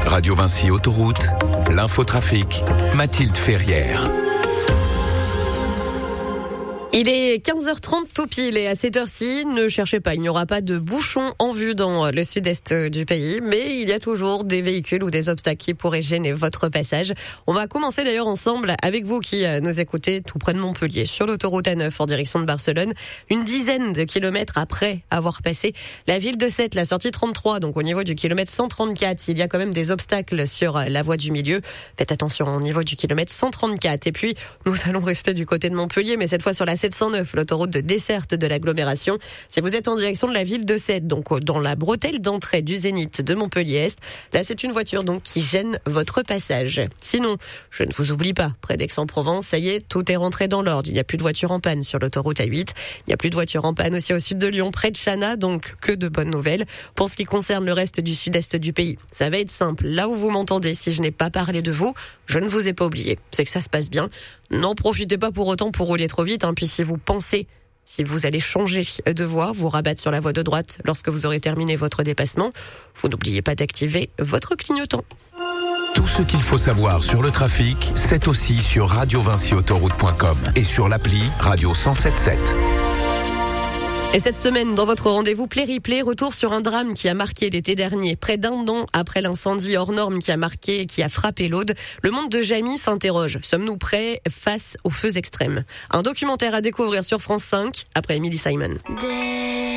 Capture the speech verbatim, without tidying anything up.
Radio Vinci Autoroute, l'infotrafic, Mathilde Ferrière. Il est quinze heures trente tout pile et à cette heure-ci, ne cherchez pas, il n'y aura pas de bouchons en vue dans le sud-est du pays, mais il y a toujours des véhicules ou des obstacles qui pourraient gêner votre passage. On va commencer d'ailleurs ensemble avec vous qui nous écoutez tout près de Montpellier, sur l'autoroute A neuf en direction de Barcelone, une dizaine de kilomètres après avoir passé la ville de Sète, la sortie trente-trois, donc au niveau du kilomètre cent trente-quatre, il y a quand même des obstacles sur la voie du milieu. Faites attention au niveau du kilomètre cent trente-quatre. Et puis, nous allons rester du côté de Montpellier, mais cette fois sur la sept cent neuf, l'autoroute de desserte de l'agglomération. Si vous êtes en direction de la ville de Sète, donc dans la bretelle d'entrée du Zénith de Montpellier-Est, là c'est une voiture donc qui gêne votre passage. Sinon, je ne vous oublie pas, près d'Aix-en-Provence, ça y est, tout est rentré dans l'ordre. Il n'y a plus de voitures en panne sur l'autoroute A huit. Il n'y a plus de voitures en panne aussi au sud de Lyon, près de Chana, donc que de bonnes nouvelles. Pour ce qui concerne le reste du sud-est du pays, ça va être simple. Là où vous m'entendez, si je n'ai pas parlé de vous, je ne vous ai pas oublié. C'est que ça se passe bien. N'en profitez pas pour autant pour rouler trop vite, hein, puis si vous pensez, si vous allez changer de voie, vous rabattre sur la voie de droite lorsque vous aurez terminé votre dépassement, vous n'oubliez pas d'activer votre clignotant. Tout ce qu'il faut savoir sur le trafic, c'est aussi sur radio vinci autoroute point com et sur l'appli Radio cent soixante-sept. Et cette semaine, dans votre rendez-vous Play-Replay, retour sur un drame qui a marqué l'été dernier. Près d'un an après l'incendie hors norme qui a marqué, qui a frappé l'Aude, le monde de Jamie s'interroge. Sommes-nous prêts face aux feux extrêmes? Un documentaire à découvrir sur France cinq, après Emily Simon.